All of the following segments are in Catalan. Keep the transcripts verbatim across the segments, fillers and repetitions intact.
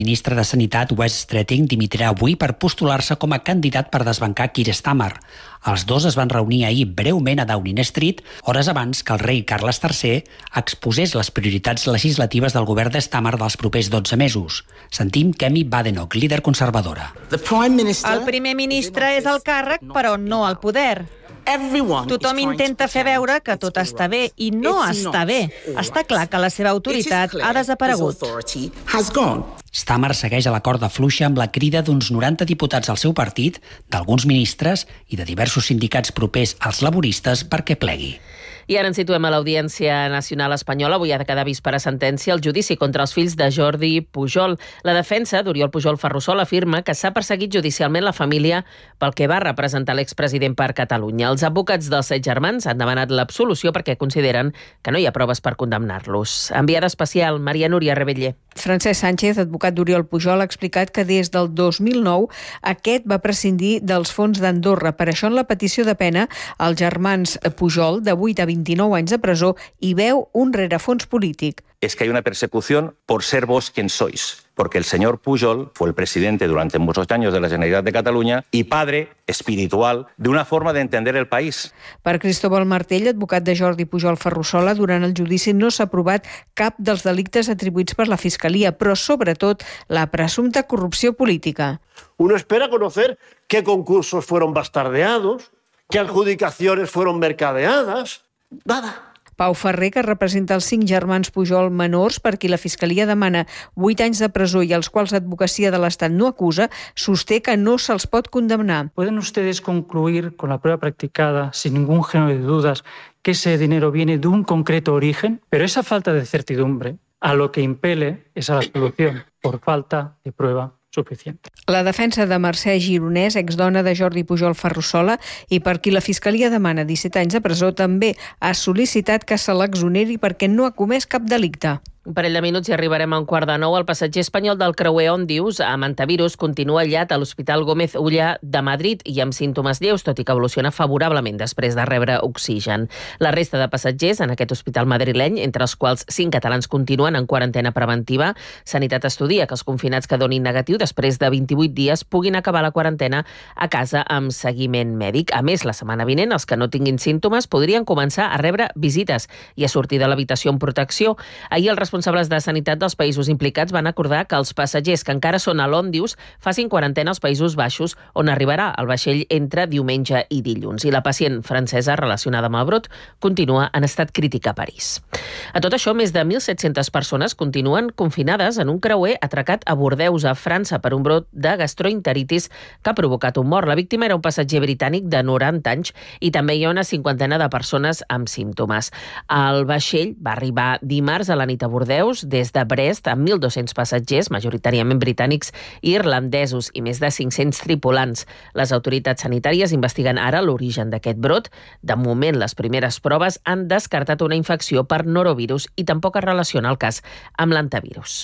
El ministre de Sanitat, Wes Streeting, dimitirà avui per postular-se com a candidat per desbancar Keir Starmer. Els dos es van reunir ahir breument a Downing Street, hores abans que el rei Carles tercer exposés les prioritats legislatives del govern de Starmer dels propers dotze mesos. Sentim Kemi Badenoch, líder conservadora. El primer ministre és al càrrec, però no al poder. Tothom intenta fer veure que tot està bé i no està bé. Està clar que la seva autoritat ha desaparegut. Starmer segueix a la corda fluixa amb la crida d'uns noranta diputats al seu partit, d'alguns ministres i de diversos sindicats propers als laboristes perquè plegui. I ara ens situem a l'Audiència Nacional Espanyola. Avui ha de quedar vist per a sentència el judici contra els fills de Jordi Pujol. La defensa d'Oriol Pujol Ferrusola afirma que s'ha perseguit judicialment la família pel que va representar l'expresident per Catalunya. Els advocats dels set germans han demanat l'absolució perquè consideren que no hi ha proves per condemnar-los. Enviada especial, Maria Núria Rebellé. Francesc Sánchez, advocat d'Oriol Pujol, ha explicat que des del dos mil nou aquest va prescindir dels fons d'Andorra. Per això, en la petició de pena, els germans Pujol, de vuit a vint-i-nou anys de presó, hi veu un rerefons polític. Es que hay una persecución por ser vos quien sois, porque el señor Pujol fue el presidente durante muchos años de la Generalitat de Catalunya y padre espiritual de una forma de entender el país. Per Cristóbal Martell, advocat de Jordi Pujol Ferrusola, durant el judici no s'ha provat cap dels delictes atribuïts per la Fiscalia, però sobretot la presumpta corrupció política. Uno espera conocer qué concursos fueron bastardeados, qué adjudicaciones fueron mercadeadas. Nada. Pau Ferrer, que representa els cinc germans Pujol menors per qui la Fiscalia demana vuit anys de presó i els quals l'advocacia de l'Estat no acusa, sosté que no se'ls pot condemnar. ¿Pueden ustedes concluir con la prueba practicada sin ningún género de dudas que ese dinero viene de un concreto origen? Pero esa falta de certidumbre a lo que impele es a la absolución por falta de prueba suficiente. La defensa de Mercè Gironès, exdona de Jordi Pujol Ferrusola, i per qui la Fiscalia demana disset anys de presó, també ha sol·licitat que se l'exoneri perquè no ha comès cap delicte. Un parell de minuts i arribarem a un quart de nou. El passatger espanyol del creuer Òndius amb antivirus continua aïllat a l'Hospital Gómez Ulla de Madrid i amb símptomes lleus, tot i que evoluciona favorablement després de rebre oxigen. La resta de passatgers en aquest hospital madrileny, entre els quals cinc catalans continuen en quarantena preventiva. Sanitat estudia que els confinats que donin negatiu després de vint-i-vuit dies puguin acabar la quarantena a casa amb seguiment mèdic. A més, la setmana vinent, els que no tinguin símptomes podrien començar a rebre visites i a sortir de l'habitació amb protecció. Ahir el responsables de sanitat dels països implicats van acordar que els passatgers que encara són a l'Òndius facin quarantena als Països Baixos, on arribarà el vaixell entre diumenge i dilluns. I la pacient francesa relacionada amb el brot continua en estat crític a París. A tot això, més de mil set-centes persones continuen confinades en un creuer atracat a Bordeus, a França, per un brot de gastroenteritis que ha provocat un mort. La víctima era un passatger britànic de noranta anys i també hi ha una cinquantena de persones amb símptomes. El vaixell va arribar dimarts a la nit a Bordeus des de Brest amb mil dos-cents passatgers, majoritàriament britànics i irlandesos, i més de cinc-cents tripulants. Les autoritats sanitàries investiguen ara l'origen d'aquest brot. De moment, les primeres proves han descartat una infecció per norovirus i tampoc es relaciona el cas amb l'antivirus.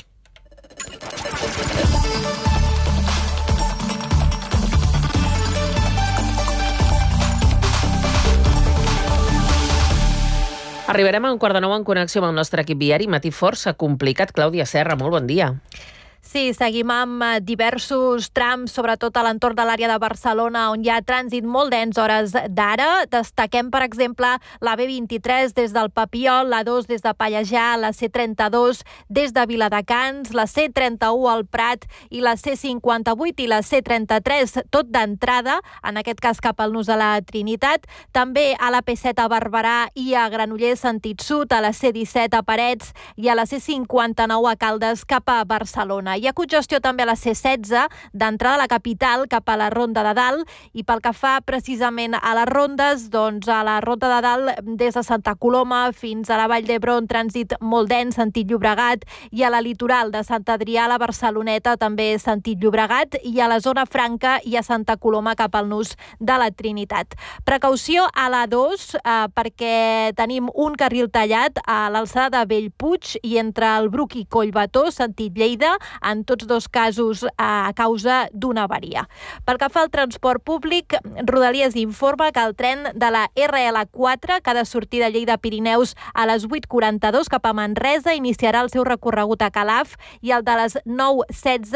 Arribarem a un quart de nou en connexió amb el nostre equip viari. Matí força complicat. Clàudia Serra, molt bon dia. Sí, seguim amb diversos trams, sobretot a l'entorn de l'àrea de Barcelona, on hi ha trànsit molt dens hores d'ara. Destaquem, per exemple, la B vint-i-tres des del Papiol, la dos des de Pallejà, la C trenta-dos des de Viladecans, la C trenta-u al Prat i la C cinquanta-vuit i la C trenta-tres, tot d'entrada, en aquest cas cap al nus de la Trinitat. També a la P set a Barberà i a Granollers sentit sud, a la C disset a Parets i a la C cinquanta-nou a Caldes cap a Barcelona. Hi ha congestió també a la C setze, d'entrada a la capital cap a la Ronda de Dalt, i pel que fa precisament a les rondes, doncs a la Ronda de Dalt des de Santa Coloma fins a la Vall d'Hebron, trànsit molt dens, sentit Llobregat, i a la litoral de Sant Adrià a la Barceloneta també sentit Llobregat, i a la zona franca i a Santa Coloma cap al nus de la Trinitat. Precaució a la dos eh, perquè tenim un carril tallat a l'alçada de Bellpuig i entre el Bruc i Collbató, sentit Lleida, en tots dos casos a causa d'una avaria. Pel que fa al transport públic, Rodalies informa que el tren de la erre ele quatre, que ha de sortir de Lleida Pirineus a les vuit quaranta-dos cap a Manresa, iniciarà el seu recorregut a Calaf, i el de les nou setze